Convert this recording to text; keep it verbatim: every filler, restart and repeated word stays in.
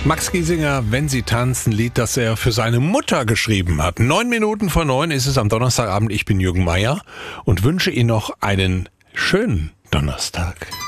Max Giesinger, wenn Sie tanzen, Lied, das er für seine Mutter geschrieben hat. Neun Minuten vor neun ist es am Donnerstagabend. Ich bin Jürgen Meier und wünsche Ihnen noch einen schönen Donnerstag.